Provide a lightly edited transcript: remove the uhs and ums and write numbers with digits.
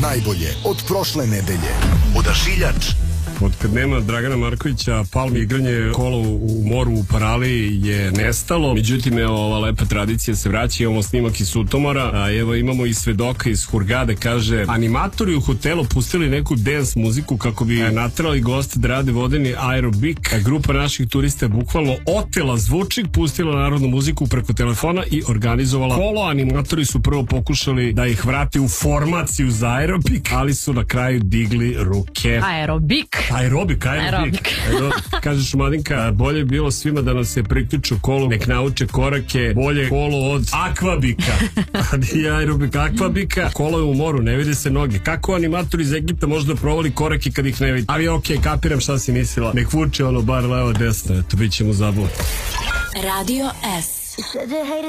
najbolje od prošle nedelje. Odašiljač. Od kad nema Dragana Markovića, Palme igranje kola u moru u Paraliji je nestalo. Međutim, evo, ova lepa tradicija se vraća. Imamo snimak iz Sutomora, a evo imamo i svedoka iz Hurgade. Kaže, animatori u hotelu pustili neku dance muziku kako bi naterali goste da rade vodeni aerobik. Grupa naših turista je bukvalno otela zvučnik, pustila narodnu muziku preko telefona i organizovala kolo. Animatori su prvo pokušali da ih vrate u formaciju za aerobik, ali su na kraju digli ruke. Aerobik. Kaže Šumadinka, bolje je bilo svima da nam se priključu kolu, nek nauče korake, bolje kolo od akvabika. Nije aerobik, akvabika. Kolo je u moru, ne vide se noge. Kako animatori iz Egipta možda provali korake kad ih ne vidi? Ali okej, kapiram šta si mislila. Nek vuče ono bar levo desno, eto, bit ćemo zabuti. Radio S.